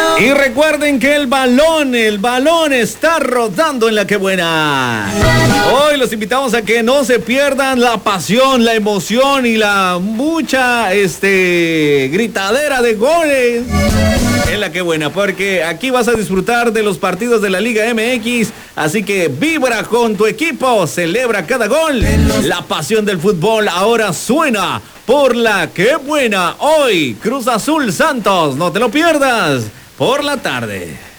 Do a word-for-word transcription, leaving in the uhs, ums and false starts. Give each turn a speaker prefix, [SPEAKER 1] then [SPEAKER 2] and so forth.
[SPEAKER 1] Y recuerden que el balón, el balón está rodando en la que buena. Hoy los invitamos a que no se pierdan la pasión, la emoción y la mucha este, gritadera de goles en la que buena, porque aquí vas a disfrutar de los partidos de la Liga M X, así que vibra con tu equipo, celebra cada gol. La pasión del fútbol ahora suena por la que buena. Hoy Cruz Azul Santos, no te lo pierdas por la tarde.